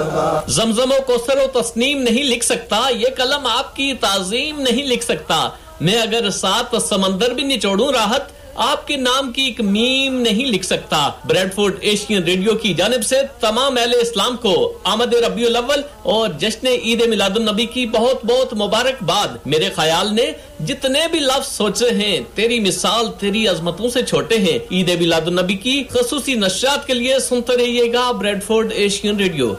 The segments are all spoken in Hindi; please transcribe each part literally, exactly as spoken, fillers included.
जमजमो कोसरो तस्नीम नहीं लिख सकता, ये कलम आपकी ताजीम नहीं लिख सकता। मैं अगर सात समंदर भी निचोड़ूं राहत, आपके नाम की एक मीम नहीं लिख सकता। ब्रेडफोर्ड एशियन रेडियो की जानिब से तमाम अहले इस्लाम को आमद रबीउल अव्वल और जश्न ईद मिलादुन नबी की बहुत बहुत मुबारकबाद। मेरे ख्याल ने जितने भी लफ्ज सोचे हैं, तेरी मिसाल तेरी अजमतों से छोटे हैं। ईद मिलादुन नबी की खसूसी नशरियात के लिए सुनते रहिएगा Bradford Asian radio.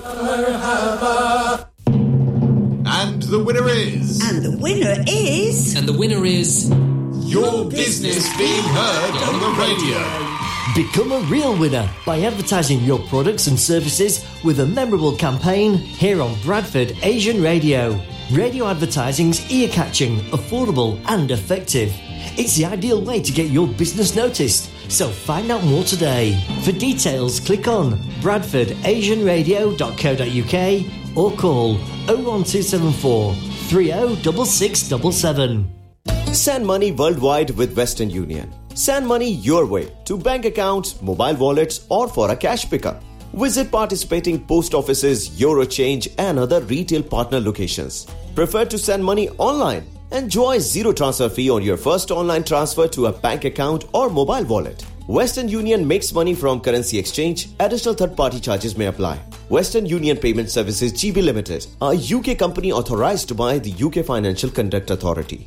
And the winner is And the winner is And the winner is your business being heard on the radio. Become a real winner by advertising your products and services with a memorable campaign here on Bradford Asian Radio. Radio advertising's ear-catching, affordable and effective. It's the ideal way to get your business noticed. So find out more today. For details, click on bradford asian radio dot co dot uk or call oh one two seven four three oh six six seven seven. Send money worldwide with Western Union. Send money your way to bank accounts, mobile wallets or for a cash pickup. Visit participating post offices, Eurochange and other retail partner locations. Prefer to send money online? Enjoy zero transfer fee on your first online transfer to a bank account or mobile wallet. Western Union makes money from currency exchange. Additional third-party charges may apply. Western Union Payment Services G B Limited, a U K company authorized by the U K Financial Conduct Authority.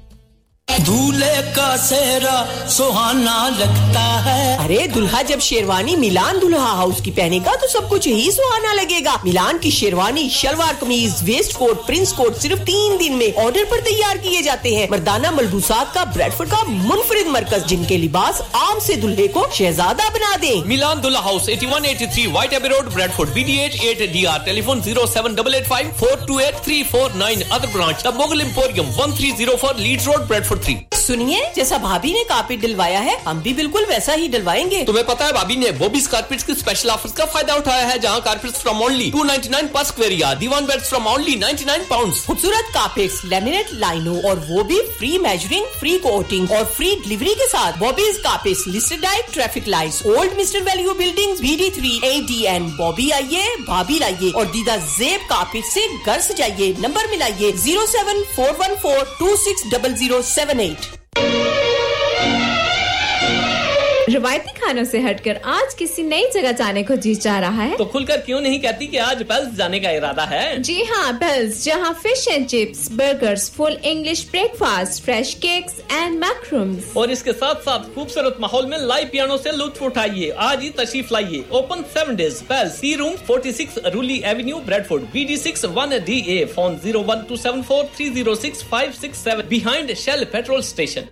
दूल्हे का सेहरा सुहाना लगता है। अरे दुल्हा जब शेरवानी मिलान दुल्हा हाउस की पहनेगा तो सब कुछ ही सुहाना लगेगा। मिलान की शेरवानी, शलवार कमीज, वेस्ट कोट, प्रिंस कोट सिर्फ तीन दिन में ऑर्डर पर तैयार किए जाते हैं। मर्दाना मलबूसात का ब्रेडफोर्ड का मुनफरिद मरकज, जिनके लिबास आम से दुल्हे को शहजादा बना दे। मिलान दुल्हा house eighty-one eighty-three White Abbey Road, Bradford B D eight eight D R. Telephone zero seven eight eight five four two eight three four nine. Other branch The Mughal Emporium one three zero four Leeds Road, Bradford three. सुनिए, जैसा भाभी ने कारपेट डलवाया है हम भी बिल्कुल वैसा ही डलवाएंगे। तुम्हें पता है भाभी ने बॉबीज कारपेट्स के स्पेशल ऑफर्स का फायदा उठाया है, जहां carpets from only two ninety-nine पर square yard, Diwan beds from only ninety-nine pounds. खूबसूरत कारपेट्स, लैमिनेट लाइनो और वो भी फ्री मेजरिंग, फ्री कोटिंग और फ्री डिलीवरी के साथ। Bobby's carpets listed diet, traffic lights, old mister value buildings, B D three A D N। Bobby आइए, भाभी लाइए और दीदा जेब कारपेट से घर सजाइए। Number मिलाइए zero seven four one four two six zero zero seven eight। रवायती खानों से हटकर आज किसी नई जगह जाने को जी चाह रहा है तो खुलकर क्यों नहीं कहती कि आज बेल्स जाने का इरादा है। जी हाँ, बेल्स, जहाँ fish and chips, burgers, full English breakfast, fresh cakes and मैक्रोम्स और इसके साथ साथ खूबसूरत माहौल में लाइव पियानो से लुत्फ उठाइए। आज ही तशरीफ लाइए। Open seven days. Bells, C room forty-six रूली Avenue, Bradford B D six one D A। Phone zero one two seven four three zero six five six seven behind shell petrol station.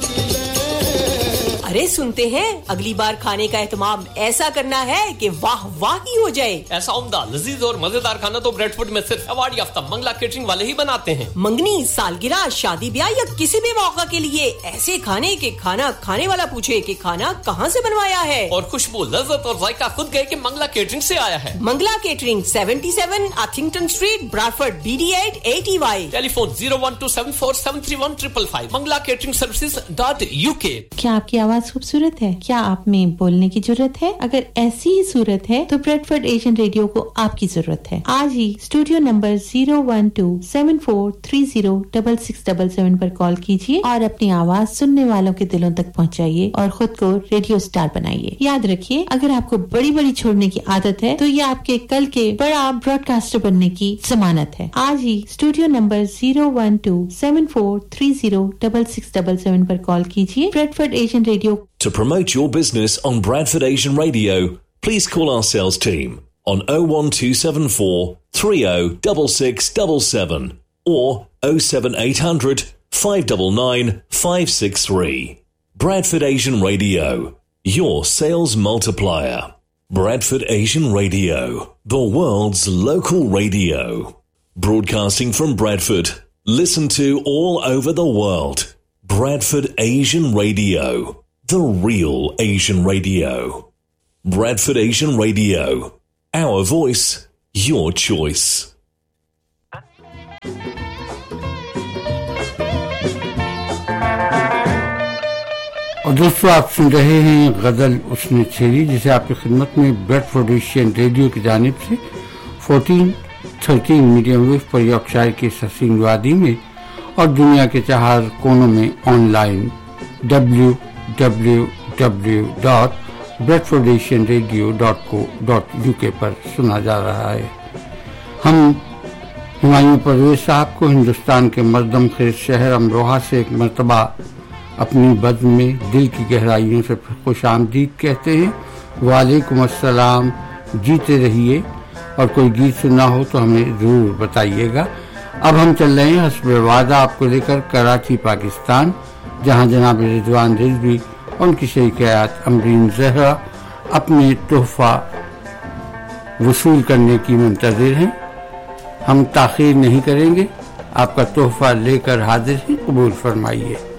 अरे सुनते हैं, अगली बार खाने का एहतमाम ऐसा करना है कि वाह वाह ही हो जाए। ऐसा उम्दा, लजीज और मजेदार खाना तो ब्रेडफोर्ड में सिर्फ अवार्ड याफ्ता मंगला केटरिंग वाले ही बनाते हैं। मंगनी, सालगिरह, शादी ब्याह या किसी भी मौका के लिए ऐसे खाने के खाना खाने वाला पूछे कि खाना कहाँ से बनवाया है और खुशबू, लज्जत और जायका खुद गए कि मंगला केटरिंग से आया है। Mangla catering seventy-seven Arthington Street, Bradford B D eight eighty Y। Telephone zero one two seven four seven three one five five। Mangla catering services dot uk। क्या आपकी आवाज खूबसूरत है? क्या आप में बोलने की जरूरत है? अगर ऐसी ही सूरत है तो ब्रेडफोर्ड एशियन रेडियो को आपकी जरूरत है। आज ही studio number zero one two seven four three zero six six seven seven पर कॉल कीजिए और अपनी आवाज सुनने वालों के दिलों तक पहुंचाइए और खुद को रेडियो स्टार बनाइए। याद रखिए, अगर आपको बड़ी बड़ी छोड़ने की आदत है तो ये आपके कल के बड़ा ब्रॉडकास्टर बनने की जमानत है। आज ही studio number zero one two seven four three zero six six seven seven पर कॉल कीजिए। Bradford Asian radio. To promote your business on Bradford Asian Radio, please call our sales team on oh one two seven four three oh six six seven seven or oh seven eight hundred five nine nine five six three. Bradford Asian Radio, your sales multiplier. Bradford Asian Radio, the world's local radio. Broadcasting from Bradford, listen to all over the world. Bradford Asian Radio. The real Asian radio. Bradford Asian Radio. Our voice, your choice. और दोस्तों, आप सुन रहे हैं गजल उसने छेड़ी, जिसे आपकी खिदमत में ब्रेडफोर्ड एशियन रेडियो की जानिब से fourteen थर्टीन मीडियम वेव पर यॉर्कशायर के ससिंग वादी में और दुनिया के चार कोनों में online W W W dot Bradford Asian radio dot co dot U के पर सुना जा रहा है। हम हुमायूं परवेज साहब को हिंदुस्तान के मर्दम खेज शहर अमरोहा से एक मर्तबा अपनी बज़्म में दिल की गहराइयों से खुश आमदीद कहते हैं। वालेकुम अस्सलाम, जीते रहिए, और कोई गीत सुनना हो तो हमें जरूर बताइएगा। अब हम चल रहे हैं हस्बे वादा आपको लेकर कराची पाकिस्तान, जहां जनाब रिजवान रिजवी और उनकी शरीक हयात अमरीन जहरा अपने तोहफा वसूल करने की मुंतज़िर हैं। हम ताख़ीर नहीं करेंगे, आपका तोहफा लेकर हाजिर हैं, कबूल फरमाइए।